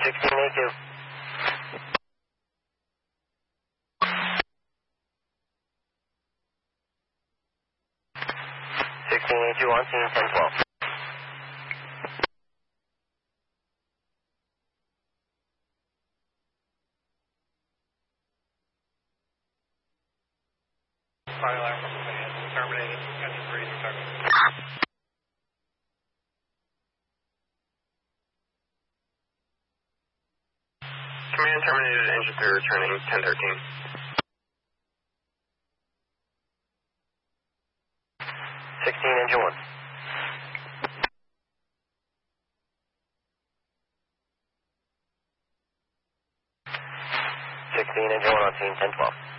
1682. 1682 on scene, 1012. Fire alarm from the van, terminated, engine 3 is terminated. Command terminated, engine 3 returning, 1013. 16, engine 1. 16, engine 1 on scene, 1012.